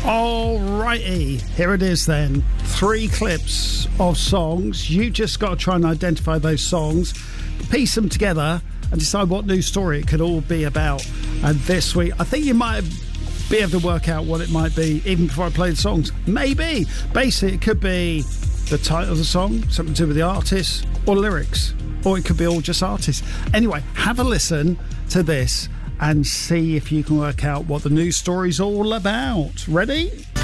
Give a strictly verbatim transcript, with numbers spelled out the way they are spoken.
Alrighty, here it is then. Three clips of songs. You just got to try and identify those songs, piece them together, and decide what news story it could all be about. And this week, I think you might be able to work out what it might be even before I play the songs. Maybe. Basically, it could be the title of the song, something to do with the artist, or lyrics. Or it could be all just artists. Anyway, have a listen to this and see if you can work out what the news story's all about. Ready?